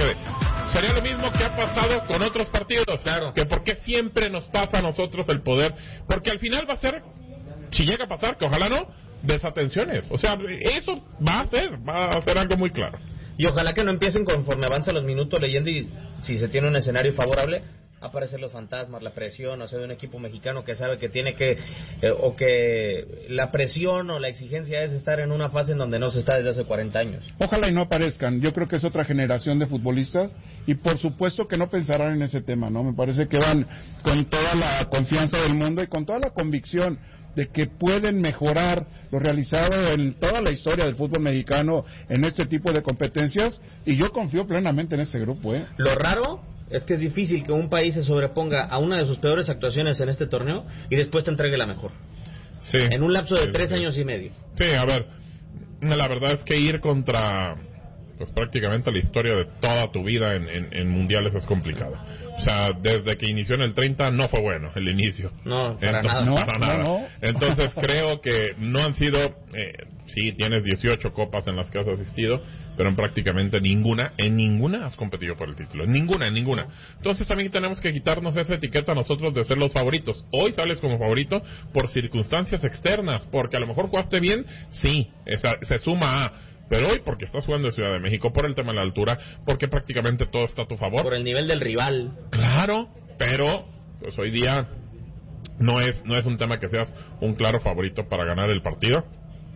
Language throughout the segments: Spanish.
sucede. Sería lo mismo que ha pasado con otros partidos. Claro. Que por qué siempre nos pasa a nosotros el poder. Porque al final va a ser, si llega a pasar, que ojalá no, desatenciones. O sea, eso va a ser algo muy claro. Y ojalá que no empiecen conforme avanzan los minutos leyendo y si se tiene un escenario favorable, aparecer los fantasmas, la presión, o sea, de un equipo mexicano que sabe que tiene que, o que la presión o la exigencia es estar en una fase en donde no se está desde hace 40 años. Ojalá y no aparezcan. Yo creo que es otra generación de futbolistas y por supuesto que no pensarán en ese tema, ¿no? Me parece que van con toda la confianza del mundo y con toda la convicción de que pueden mejorar lo realizado en toda la historia del fútbol mexicano en este tipo de competencias, y yo confío plenamente en este grupo, ¿eh? Lo raro es que es difícil que un país se sobreponga a una de sus peores actuaciones en este torneo y después te entregue la mejor. Sí. En un lapso de 3 años y medio. Sí, a ver, la verdad es que ir contra, pues prácticamente la historia de toda tu vida en mundiales es complicado. O sea, desde que inició en el 30 no fue bueno el inicio. No, para nada. No. Entonces creo que no han sido, sí, tienes 18 copas en las que has asistido, pero en prácticamente ninguna has competido por el título. En ninguna. Entonces también tenemos que quitarnos esa etiqueta nosotros de ser los favoritos. Hoy sales como favorito por circunstancias externas, porque a lo mejor jugaste bien, sí, se suma a... Pero hoy porque estás jugando en Ciudad de México, por el tema de la altura, porque prácticamente todo está a tu favor. Por el nivel del rival. Claro, pero pues hoy día no es un tema que seas un claro favorito para ganar el partido.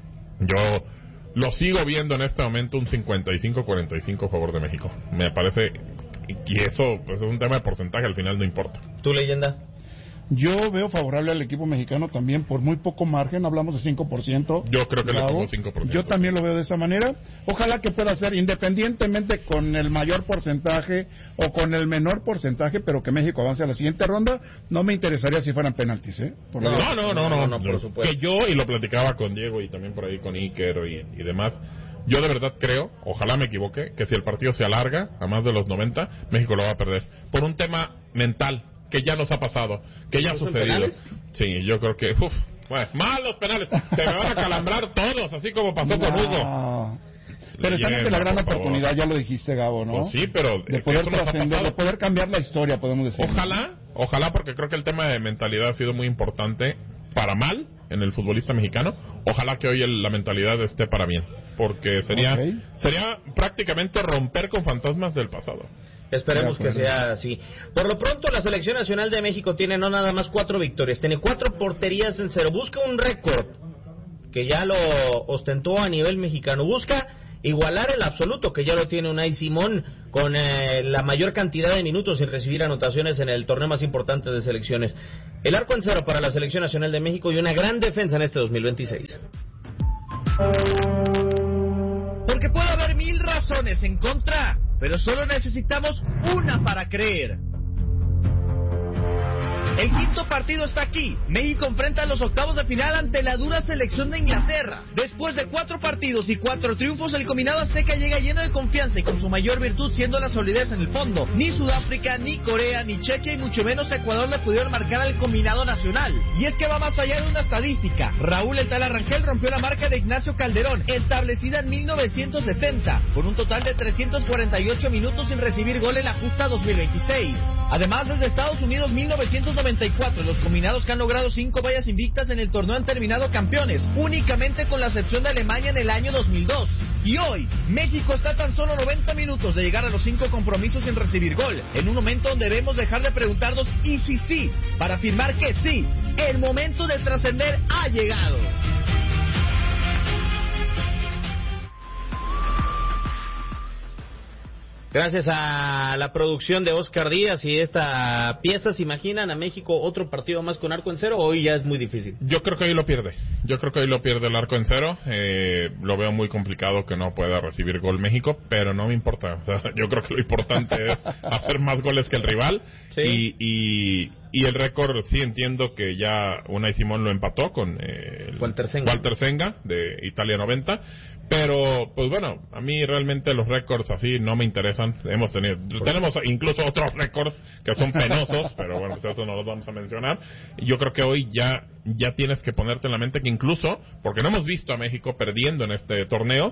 Yo lo sigo viendo en este momento un 55-45 a favor de México. Me parece, y eso pues es un tema de porcentaje, al final no importa. ¿Tu leyenda? Yo veo favorable al equipo mexicano también por muy poco margen, hablamos de 5%. Yo creo que le pongo 5%. Yo también lo veo de esa manera. Ojalá que pueda ser independientemente con el mayor porcentaje o con el menor porcentaje, pero que México avance a la siguiente ronda. No me interesaría si fueran penaltis, ¿eh? No, por supuesto. Que yo, y lo platicaba con Diego y también por ahí con Iker y demás, yo de verdad creo, ojalá me equivoque, que si el partido se alarga a más de los 90, México lo va a perder. Por un tema mental, que ya nos ha pasado, que ya ha sucedido. ¿Penales? Sí, yo creo que, bueno, mal los penales, se me van a calambrar todos, así como pasó con Hugo. Pero están ante la gran oportunidad, ya lo dijiste, Gabo, ¿no? Pues sí, pero de poder trascender, de poder cambiar la historia, podemos decir. Ojalá, porque creo que el tema de mentalidad ha sido muy importante para mal en el futbolista mexicano. Ojalá que hoy la mentalidad esté para bien, porque sería prácticamente romper con fantasmas del pasado. Esperemos que sea así. Por lo pronto, la Selección Nacional de México tiene no nada más 4 victorias, tiene 4 porterías en 0. Busca un récord que ya lo ostentó a nivel mexicano. Busca igualar el absoluto que ya lo tiene Unai Simón con la mayor cantidad de minutos sin recibir anotaciones en el torneo más importante de selecciones. El arco en 0 para la Selección Nacional de México y una gran defensa en este 2026. Porque puede haber 1000 razones en contra, pero solo necesitamos una para creer. El quinto partido está aquí. México enfrenta a los octavos de final ante la dura selección de Inglaterra. Después de 4 partidos y 4 triunfos, el combinado azteca llega lleno de confianza y con su mayor virtud siendo la solidez en el fondo. Ni Sudáfrica, ni Corea, ni Chequia y mucho menos Ecuador le pudieron marcar al combinado nacional. Y es que va más allá de una estadística. Raúl El Tala Rangel rompió la marca de Ignacio Calderón, establecida en 1970, con un total de 348 minutos sin recibir gol en la justa 2026. Además, desde Estados Unidos 1994, los combinados que han logrado 5 vallas invictas en el torneo han terminado campeones, únicamente con la excepción de Alemania en el año 2002. Y hoy, México está a tan solo 90 minutos de llegar a los 5 compromisos sin recibir gol, en un momento donde debemos dejar de preguntarnos ¿y si sí? Para afirmar que sí, el momento de trascender ha llegado. Gracias a la producción de Oscar Díaz y esta pieza, ¿se imaginan a México otro partido más con arco en 0? Hoy ya es muy difícil. Yo creo que hoy lo pierde. El arco en 0. Lo veo muy complicado que no pueda recibir gol México, pero no me importa. O sea, yo creo que lo importante es hacer más goles que el rival. Sí. Y el récord, sí entiendo que ya Unai Simón lo empató con Walter Senga de Italia 90, pero pues bueno, a mí realmente los récords así no me interesan. Tenemos incluso otros récords que son penosos, pero bueno, pues eso no los vamos a mencionar. Yo creo que hoy ya tienes que ponerte en la mente que incluso, porque no hemos visto a México perdiendo en este torneo,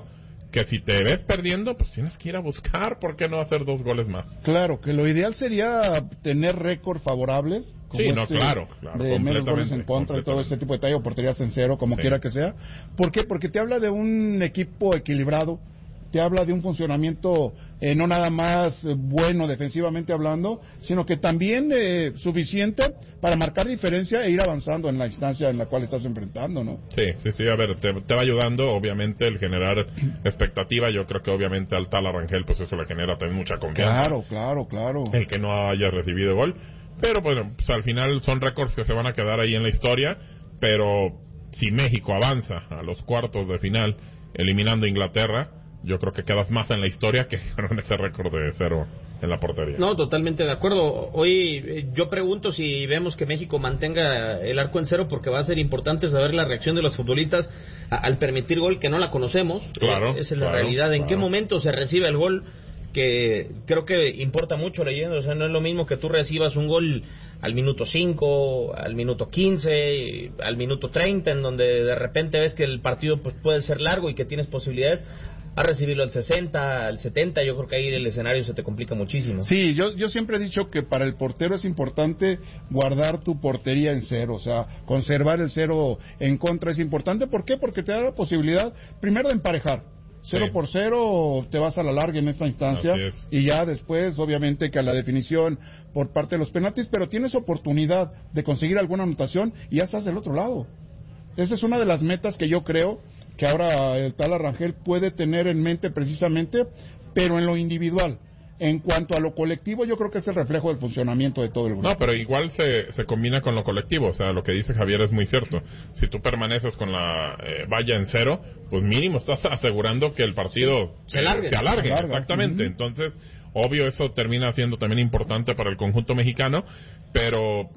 que si te ves perdiendo, pues tienes que ir a buscar, ¿por qué no hacer 2 goles más? Claro, que lo ideal sería tener récord favorables. Sí, no, claro, de menos goles en contra y todo este tipo de detalle, o porterías en cero, como quiera que sea. ¿Por qué? Porque te habla de un equipo equilibrado, te habla de un funcionamiento no nada más bueno defensivamente hablando, sino que también suficiente para marcar diferencia e ir avanzando en la instancia en la cual estás enfrentando, ¿no? Sí, a ver, te va ayudando obviamente el generar expectativa. Yo creo que obviamente al tal Rangel pues eso le genera también mucha confianza. Claro. El que no haya recibido gol, pero bueno, pues al final son récords que se van a quedar ahí en la historia, pero si México avanza a los cuartos de final eliminando a Inglaterra, yo creo que quedas más en la historia que con ese récord de 0 en la portería. No, totalmente de acuerdo. Hoy yo pregunto si vemos que México mantenga el arco en 0, porque va a ser importante saber la reacción de los futbolistas al permitir gol, que no la conocemos. Claro. Esa es la realidad. ¿En qué momento se recibe el gol? Que creo que importa mucho, leyendo. O sea, no es lo mismo que tú recibas un gol al minuto 5, al minuto 15, al minuto 30, en donde de repente ves que el partido pues puede ser largo y que tienes posibilidades, a recibirlo al 60, al 70, yo creo que ahí el escenario se te complica muchísimo. Sí, yo siempre he dicho que para el portero es importante guardar tu portería en 0, o sea, conservar el 0 en contra es importante. ¿Por qué? Porque te da la posibilidad, primero, de emparejar. 0 por 0 te vas a la larga en esta instancia, y ya después, obviamente, que a la definición por parte de los penaltis, pero tienes oportunidad de conseguir alguna anotación y ya estás del otro lado. Esa es una de las metas que yo creo que ahora el tal Rangel puede tener en mente precisamente, pero en lo individual. En cuanto a lo colectivo, yo creo que es el reflejo del funcionamiento de todo el grupo. No, pero igual se combina con lo colectivo. O sea, lo que dice Javier es muy cierto. Si tú permaneces con la valla en 0, pues mínimo estás asegurando que el partido se alargue. Exactamente. Entonces, obvio, eso termina siendo también importante para el conjunto mexicano, pero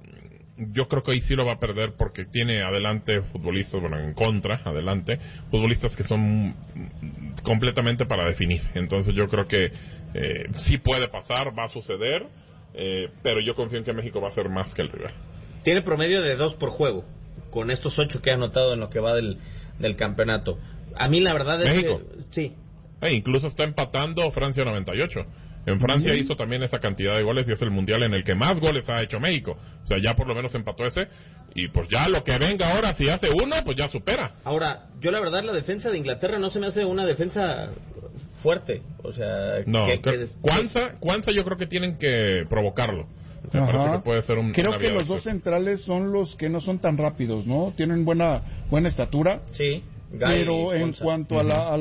yo creo que ahí sí lo va a perder porque tiene adelante futbolistas, en contra, futbolistas que son completamente para definir. Entonces yo creo que sí puede pasar, va a suceder, pero yo confío en que México va a ser más que el rival. Tiene promedio de 2 por juego, con estos 8 que ha anotado en lo que va del campeonato. A mí la verdad es ¿México? que sí. Incluso está empatando Francia 98. En Francia hizo también esa cantidad de goles y es el mundial en el que más goles ha hecho México. O sea, ya por lo menos empató ese. Y pues ya lo que venga ahora, si hace uno, pues ya supera. Ahora, yo la verdad, la defensa de Inglaterra no se me hace una defensa fuerte. O sea, no, Cuanza yo creo que tienen que provocarlo. Me parece que puede ser creo que los dos centrales son los que no son tan rápidos, ¿no? Tienen buena estatura. Sí. Pero en cuanto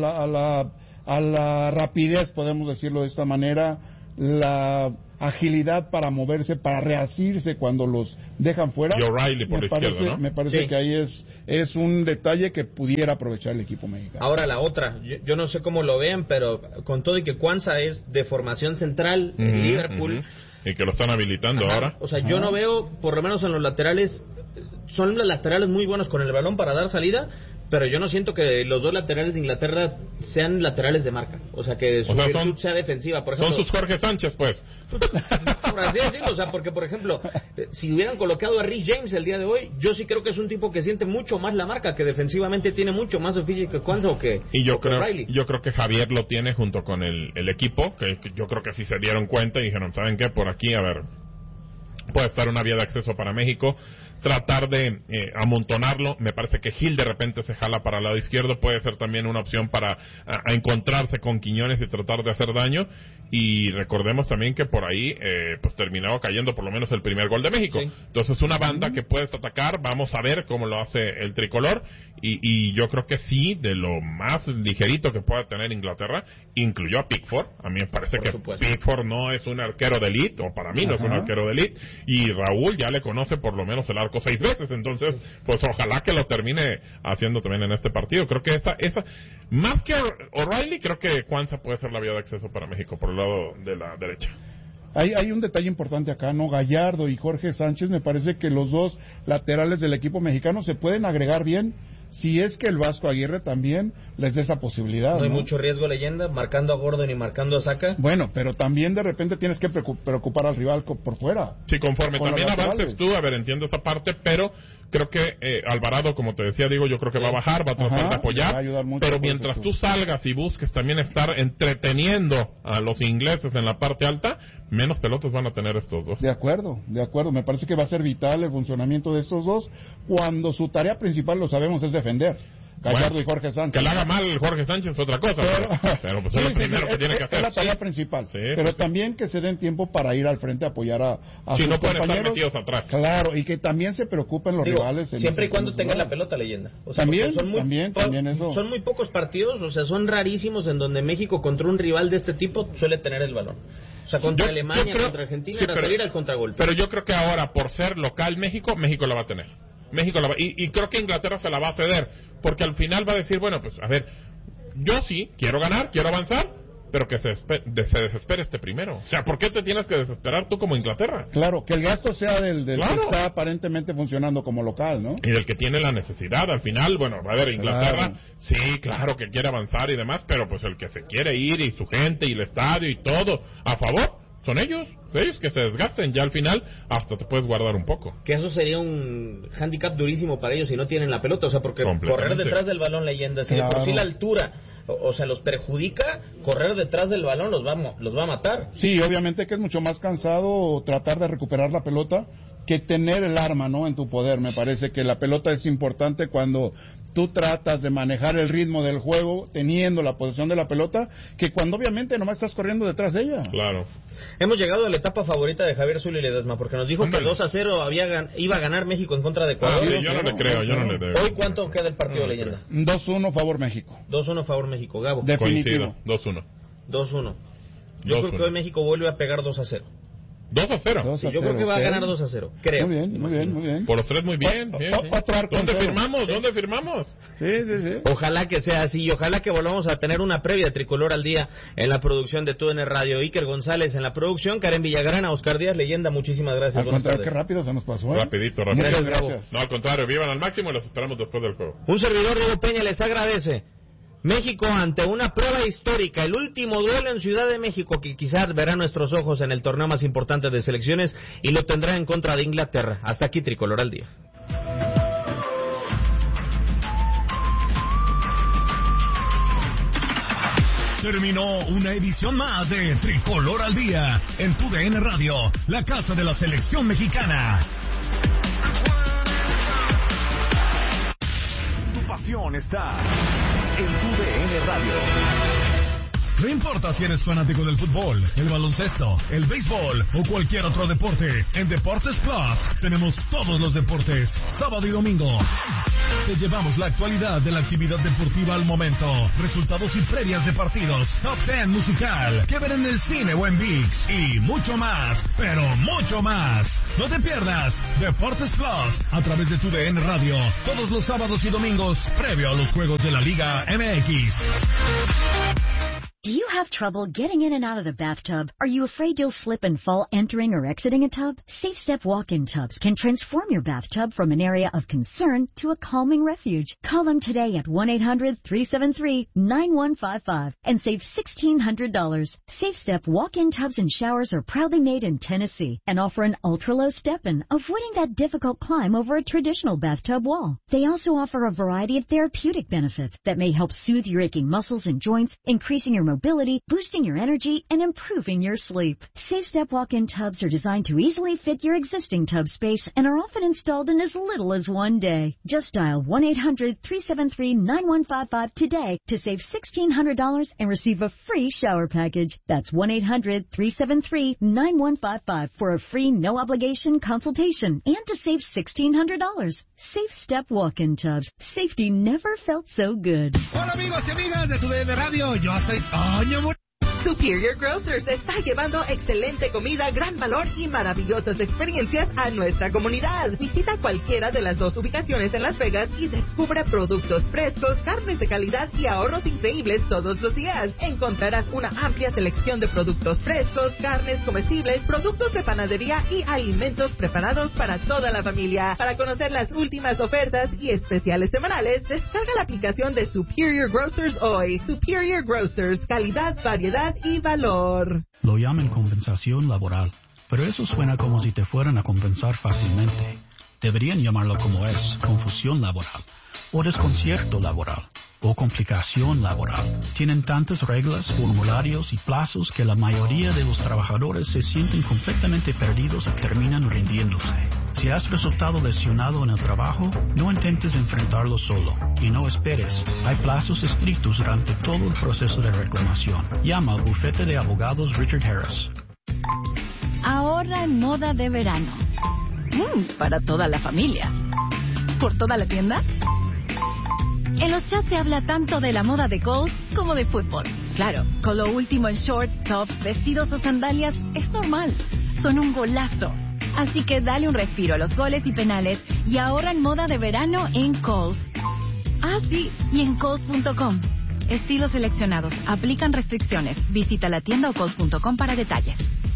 a la rapidez, podemos decirlo de esta manera, la agilidad para moverse, para reasirse cuando los dejan fuera. Y O'Reilly por la izquierda, ¿no? Me parece que ahí es un detalle que pudiera aprovechar el equipo mexicano. Ahora la otra, yo no sé cómo lo vean, pero con todo y que Cuanza es de formación central en Liverpool. Y que lo están habilitando ahora. O sea, yo no veo, por lo menos en los laterales, son los laterales muy buenos con el balón para dar salida, pero yo no siento que los dos laterales de Inglaterra sean laterales de marca. O sea, que su virtud sea defensiva. Por ejemplo, son sus Jorge Sánchez, pues. Por así decirlo. O sea, porque, por ejemplo, si hubieran colocado a Rhys James el día de hoy, yo sí creo que es un tipo que siente mucho más la marca, que defensivamente tiene mucho más oficio que Cuanza o que yo creo que Javier lo tiene junto con el equipo, que yo creo que sí se dieron cuenta y dijeron, ¿saben qué? Por aquí, a ver, puede estar una vía de acceso para México. Tratar de amontonarlo. Me parece que Gil de repente se jala para el lado izquierdo, puede ser también una opción para a encontrarse con Quiñones y tratar de hacer daño. Y recordemos también que por ahí pues terminaba cayendo por lo menos el primer gol de México. Sí. Entonces una banda que puedes atacar, vamos a ver cómo lo hace el tricolor, y yo creo que sí, de lo más ligerito que pueda tener Inglaterra, incluyó a Pickford. A mí me parece que Pickford no es un arquero de élite, o para mí no es un arquero de élite, y Raúl ya le conoce por lo menos el arco 6 veces, entonces pues ojalá que lo termine haciendo también en este partido. Creo que esa más que O'Reilly, creo que Cuanza puede ser la vía de acceso para México por el lado de la derecha. Hay un detalle importante acá, ¿no? Gallardo y Jorge Sánchez, me parece que los dos laterales del equipo mexicano se pueden agregar bien, si es que el Vasco Aguirre también les dé esa posibilidad. No hay mucho riesgo, leyenda, marcando a Gordon y marcando a Saka. Bueno, pero también de repente tienes que preocupar al rival por fuera. Sí, conforme también avances tú, a ver, entiendo esa parte, pero Creo que Alvarado, como te decía, digo, yo creo que va a bajar, va a tratar de apoyar, va a ayudar mucho, pero mientras tú salgas y busques también estar entreteniendo a los ingleses en la parte alta, menos pelotas van a tener estos dos. De acuerdo, me parece que va a ser vital el funcionamiento de estos dos, cuando su tarea principal, lo sabemos, es defender. Gallardo y Jorge Sánchez. Que la haga mal Jorge Sánchez es otra cosa, pero pues es lo primero que tiene que hacer. Es la tarea principal. Pero también que se den tiempo para ir al frente a apoyar a sus no pueden compañeros. estar metidos atrás. Claro, y que también se preocupen los rivales. Siempre y cuando tengan la pelota, Leyenda. O sea, también eso. Son muy pocos partidos, o sea, son rarísimos en donde México contra un rival de este tipo suele tener el balón. O sea, contra Alemania, contra Argentina, era salir al contragolpe. Pero yo creo que ahora, por ser local México la va a tener. Y creo que Inglaterra se la va a ceder, porque al final va a decir, bueno, pues a ver, yo sí quiero ganar, quiero avanzar, pero que se desespere este primero. O sea, ¿por qué te tienes que desesperar tú como Inglaterra? Claro, que el gasto sea del que está aparentemente funcionando como local, ¿no? Y del que tiene la necesidad. Al final, bueno, a ver, Inglaterra, sí, claro que quiere avanzar y demás, pero pues el que se quiere ir y su gente y el estadio y todo a favor, son ellos que se desgasten, ya al final hasta te puedes guardar un poco. Que eso sería un handicap durísimo para ellos si no tienen la pelota, o sea, porque correr detrás del balón, Leyenda, si de por sí la altura, o sea, los perjudica, correr detrás del balón los va a matar. Sí, obviamente que es mucho más cansado tratar de recuperar la pelota que tener el arma, ¿no?, en tu poder. Me parece que la pelota es importante cuando tú tratas de manejar el ritmo del juego teniendo la posesión de la pelota, que cuando obviamente nomás estás corriendo detrás de ella. Claro. Hemos llegado a la etapa favorita de Javier Zuli Ledesma, porque nos dijo que 2-0 iba a ganar México en contra de Ecuador. Sí, yo no le creo. Hoy, ¿cuánto queda el partido, Leyenda? 2-1 favor México. 2-1 favor México, Gabo. Definitivo. 2-1. Yo creo que hoy México vuelve a pegar 2-0. 2-0. Sí, yo creo que va a ganar 2-0, creo. Muy bien. Por los tres muy bien. ¿Dónde firmamos? Sí. Ojalá que sea así, y ojalá que volvamos a tener una previa de Tricolor al Día en la producción de TUDN Radio. Iker González en la producción, Karen Villagrana, Oscar Díaz, Leyenda, muchísimas gracias. Al contrario, qué rápido se nos pasó. Rapidito. Muchas gracias. No, al contrario, vivan al máximo y los esperamos después del juego. Un servidor, Diego Peña, les agradece. México ante una prueba histórica, el último duelo en Ciudad de México que quizás verá nuestros ojos en el torneo más importante de selecciones, y lo tendrá en contra de Inglaterra. Hasta aquí Tricolor al Día. Terminó una edición más de Tricolor al Día en TUDN Radio, la casa de la selección mexicana. Tu pasión está en TUDN Radio. No importa si eres fanático del fútbol, el baloncesto, el béisbol o cualquier otro deporte, en Deportes Plus tenemos todos los deportes, sábado y domingo. Te llevamos la actualidad de la actividad deportiva al momento, resultados y previas de partidos, top 10 musical, que ver en el cine o en ViX, y mucho más, pero mucho más. No te pierdas Deportes Plus a través de TUDN Radio, todos los sábados y domingos, previo a los juegos de la Liga MX. Do you have trouble getting in and out of the bathtub? Are you afraid you'll slip and fall entering or exiting a tub? Safe Step walk-in tubs can transform your bathtub from an area of concern to a calming refuge. Call them today at 1-800-373-9155 and save $1,600. Safe Step walk-in tubs and showers are proudly made in Tennessee and offer an ultra-low step-in, avoiding that difficult climb over a traditional bathtub wall. They also offer a variety of therapeutic benefits that may help soothe your aching muscles and joints, increasing your mobility, boosting your energy, and improving your sleep. Safe Step walk-in tubs are designed to easily fit your existing tub space and are often installed in as little as one day. Just dial 1-800-373-9155 today to save $1,600 and receive a free shower package. That's 1-800-373-9155 for a free no-obligation consultation and to save $1,600. Safe Step walk-in tubs. Safety never felt so good. Hola amigos y amigas de TUDN Radio, yo soy Toño Murillo. Superior Grocers está llevando excelente comida, gran valor y maravillosas experiencias a nuestra comunidad. Visita cualquiera de las dos ubicaciones en Las Vegas y descubre productos frescos, carnes de calidad y ahorros increíbles todos los días. Encontrarás una amplia selección de productos frescos, carnes comestibles, productos de panadería y alimentos preparados para toda la familia. Para conocer las últimas ofertas y especiales semanales, descarga la aplicación de Superior Grocers hoy. Superior Grocers, calidad, variedad y valor. Lo llaman compensación laboral, pero eso suena como si te fueran a compensar fácilmente. Deberían llamarlo como es, confusión laboral, o desconcierto laboral, o complicación laboral. Tienen tantas reglas, formularios y plazos que la mayoría de los trabajadores se sienten completamente perdidos y terminan rindiéndose. Si has resultado lesionado en el trabajo, no intentes enfrentarlo solo y no esperes. Hay plazos estrictos durante todo el proceso de reclamación. Llama al bufete de abogados Richard Harris. Ahorra en moda de verano. Para toda la familia. ¿Por toda la tienda? En los chats se habla tanto de la moda de golf como de fútbol. Claro, con lo último en shorts, tops, vestidos o sandalias es normal. Son un golazo. Así que dale un respiro a los goles y penales y ahorra en moda de verano en Kohl's. Ah, sí, y en Kohl's.com. Estilos seleccionados. Aplican restricciones. Visita la tienda o Kohl's.com para detalles.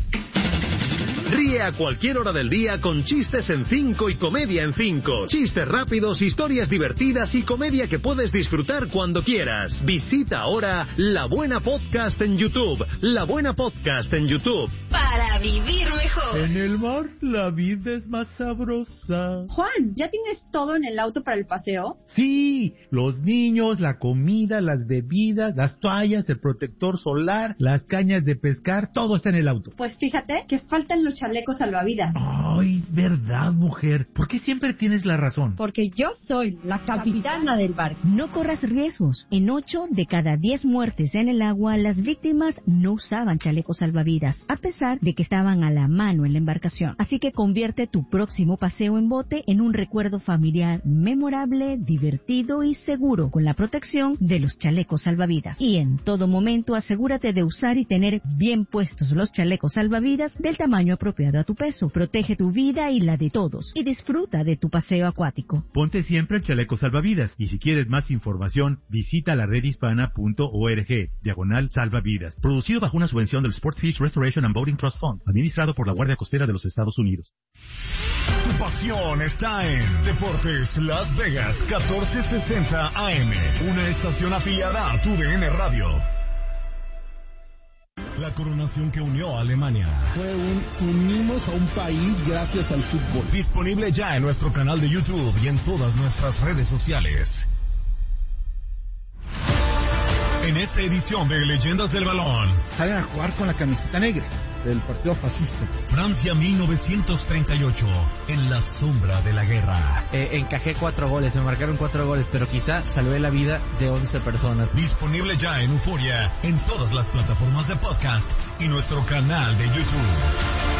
Ríe a cualquier hora del día con Chistes en 5 y Comedia en 5. Chistes rápidos, historias divertidas y comedia que puedes disfrutar cuando quieras. Visita ahora La Buena Podcast en YouTube. La Buena Podcast en YouTube. Para vivir mejor. En el mar la vida es más sabrosa. Juan, ¿ya tienes todo en el auto para el paseo? Sí, los niños, la comida, las bebidas, las toallas, el protector solar, las cañas de pescar, todo está en el auto. Pues fíjate que faltan los chalecos salvavidas. Ay, verdad, mujer. ¿Por qué siempre tienes la razón? Porque yo soy la capitana del barco. No corras riesgos. En 8 de cada 10 muertes en el agua, las víctimas no usaban chalecos salvavidas, a pesar de que estaban a la mano en la embarcación. Así que convierte tu próximo paseo en bote en un recuerdo familiar memorable, divertido y seguro, con la protección de los chalecos salvavidas. Y en todo momento asegúrate de usar y tener bien puestos los chalecos salvavidas del tamaño apropiado a tu peso. Protege tu vida y la de todos y disfruta de tu paseo acuático. Ponte siempre el chaleco salvavidas y si quieres más información visita la redhispana.org/salvavidas. Producido bajo una subvención del Sportfish Restoration and Boating Trust Fund, administrado por la Guardia Costera de los Estados Unidos. Tu pasión está en Deportes Las Vegas 1460 AM, una estación afiliada a tu DN Radio. La coronación que unió a Alemania. Fue unimos a un país gracias al fútbol. Disponible ya en nuestro canal de YouTube y en todas nuestras redes sociales. En esta edición de Leyendas del Balón, salen a jugar con la camiseta negra del partido fascista. Francia 1938, en la sombra de la guerra. Encajé 4 goles, me marcaron 4 goles, pero quizá salvé la vida de 11 personas. Disponible ya en Euforia, en todas las plataformas de podcast y nuestro canal de YouTube.